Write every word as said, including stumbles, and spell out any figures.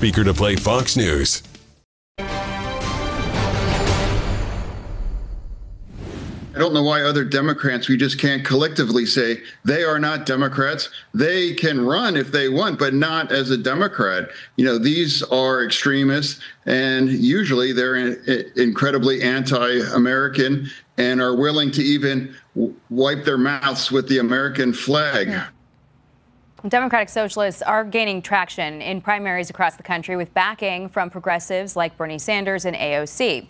speaker to play Fox News. I don't know why other Democrats, we just can't collectively say they are not Democrats. They can run if they want, but not as a Democrat. You know, these are extremists, and usually they're in, incredibly anti-American and are willing to even wipe their mouths with the American flag. Yeah. Democratic Socialists are gaining traction in primaries across the country with backing from progressives like Bernie Sanders and A O C.